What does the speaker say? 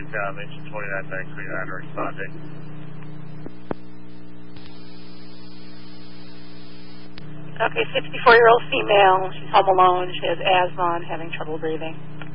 engine 2939 responding. Okay, 64-year-old female. She's home alone. She has asthma and having trouble breathing.